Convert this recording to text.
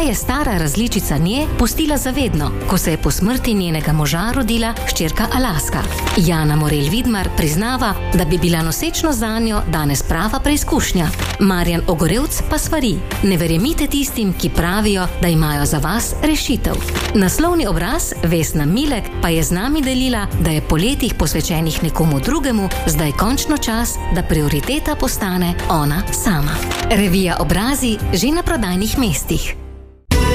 kaj je stara različica nje pustila zavedno, ko se je po smrti njenega moža rodila hčerka Alaska. Jana Morel Vidmar priznava, da bi bila nosečnost zanjo danes prava preizkušnja. Marjan Ogorevc pa svari: ne verjemite tistim, ki pravijo, da imajo za vas rešitev. Naslovni obraz Vesna Milek pa je z nami delila, da je po letih posvečenih nekomu drugemu zdaj končno čas, da prioriteta postane ona sama. Revija Obrazi že na prodajnih mestih.